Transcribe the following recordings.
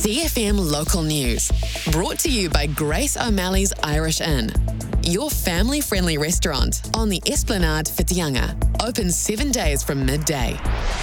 CFM Local News, brought to you by Grace O'Malley's Irish Inn, your family-friendly restaurant on the Esplanade Whitianga, open 7 days from midday.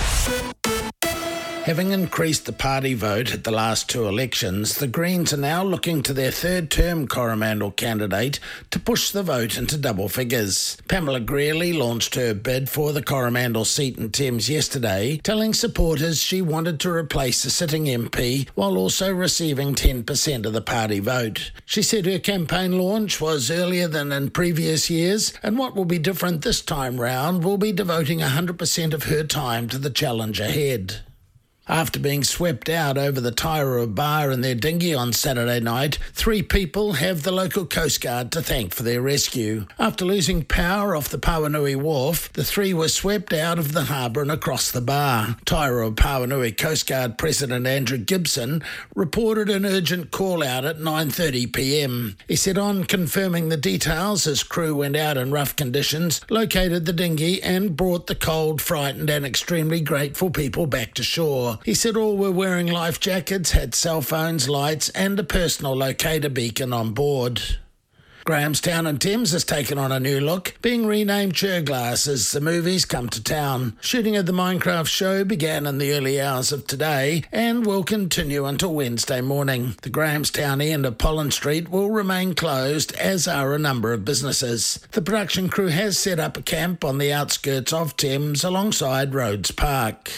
Having increased the party vote at the last two elections, the Greens are now looking to their third-term Coromandel candidate to push the vote into double figures. Pamela Greeley launched her bid for the Coromandel seat in Thames yesterday, telling supporters she wanted to replace the sitting MP while also receiving 10% of the party vote. She said her campaign launch was earlier than in previous years, and what will be different this time round will be devoting 100% of her time to the challenge ahead. After being swept out over the Tairua Bar in their dinghy on Saturday night, 3 people have the local Coast Guard to thank for their rescue. After losing power off the Pauanui Wharf, the 3 were swept out of the harbour and across the bar. Tairua Pauanui Coast Guard President Andrew Gibson reported an urgent call-out at 9:30pm. He said on confirming the details, his crew went out in rough conditions, located the dinghy and brought the cold, frightened and extremely grateful people back to shore. He said all were wearing life jackets, had cell phones, lights and a personal locator beacon on board. Grahamstown in Thames has taken on a new look, being renamed Cherglass as the movies come to town. Shooting at the Minecraft show began in the early hours of today and will continue until Wednesday morning. The Grahamstown end of Pollen Street will remain closed, as are a number of businesses. The production crew has set up a camp on the outskirts of Thames alongside Rhodes Park.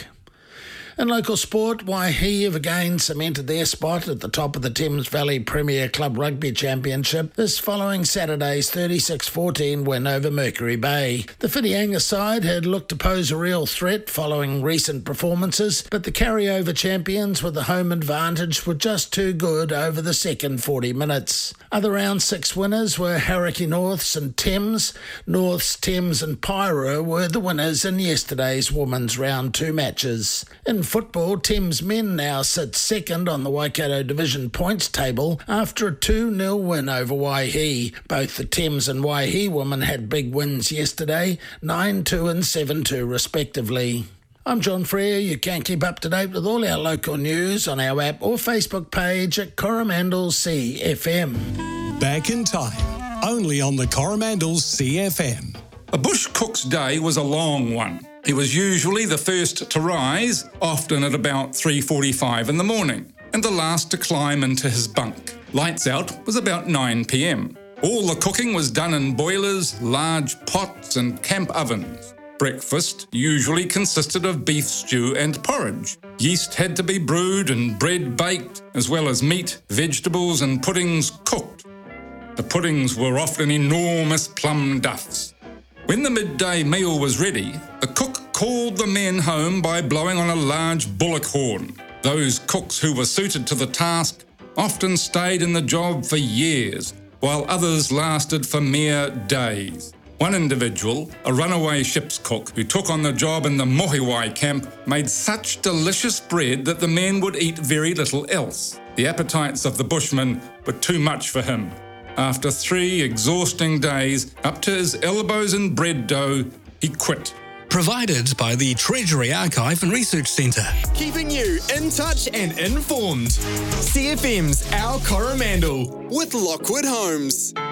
In local sport, Waihi have again cemented their spot at the top of the Thames Valley Premier Club Rugby Championship, this following Saturday's 36-14 win over Mercury Bay. The Whitianga side had looked to pose a real threat following recent performances, but the carryover champions with the home advantage were just too good over the second 40 minutes. Other round 6 winners were Hauraki Norths and Thames. Norths, Thames and Pairua were the winners in yesterday's women's round 2 matches. In football, Thames men now sit second on the Waikato Division points table after a 2-0 win over Waihi. Both the Thames and Waihi women had big wins yesterday, 9-2 and 7-2 respectively. I'm John Frere. You can keep up to date with all our local news on our app or Facebook page at Coromandel CFM. Back in time, only on the Coromandel CFM. A bush cook's day was a long one. He was usually the first to rise, often at about 3:45 in the morning, and the last to climb into his bunk. Lights out was about 9pm. All the cooking was done in boilers, large pots and camp ovens. Breakfast usually consisted of beef stew and porridge. Yeast had to be brewed and bread baked, as well as meat, vegetables and puddings cooked. The puddings were often enormous plum duffs. When the midday meal was ready, the cook called the men home by blowing on a large bullock horn. Those cooks who were suited to the task often stayed in the job for years, while others lasted for mere days. One individual, a runaway ship's cook who took on the job in the Mohiwai camp, made such delicious bread that the men would eat very little else. The appetites of the bushmen were too much for him. After 3 exhausting days, up to his elbows in bread dough, he quit. Provided by the Treasury Archive and Research Centre. Keeping you in touch and informed. CFM's Our Coromandel with Lockwood Homes.